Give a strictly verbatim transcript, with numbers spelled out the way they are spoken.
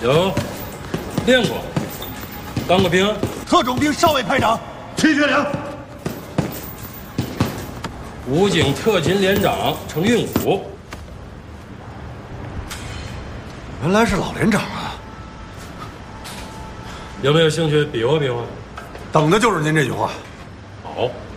有，练过，当过兵。 特种兵少尉排长齐学良。 武警特勤连长程运武。 原来是老连长啊！ 有没有兴趣比划比划？ 等的就是您这句话。 好。